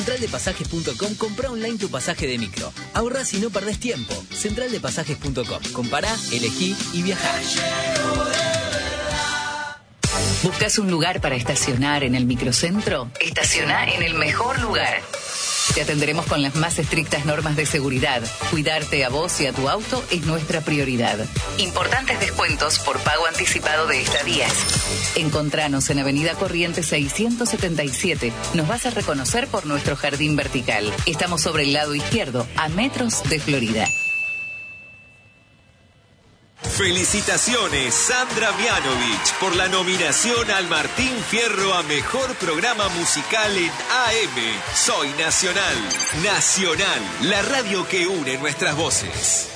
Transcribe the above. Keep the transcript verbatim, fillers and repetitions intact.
central de pasajes punto com, comprá online tu pasaje de micro. Ahorrás y no perdés tiempo. central de pasajes punto com. Compará, elegí y viajá. ¿Buscas un lugar para estacionar en el microcentro? Estacioná en el mejor lugar. Te atenderemos con las más estrictas normas de seguridad. Cuidarte a vos y a tu auto es nuestra prioridad. Importantes descuentos por pago anticipado de estadías. Encontranos en Avenida Corrientes seiscientos setenta y siete. Nos vas a reconocer por nuestro jardín vertical. Estamos sobre el lado izquierdo, a metros de Florida. Felicitaciones, Sandra Mianovich, por la nominación al Martín Fierro a Mejor Programa Musical en A M. Soy Nacional. Nacional, la radio que une nuestras voces.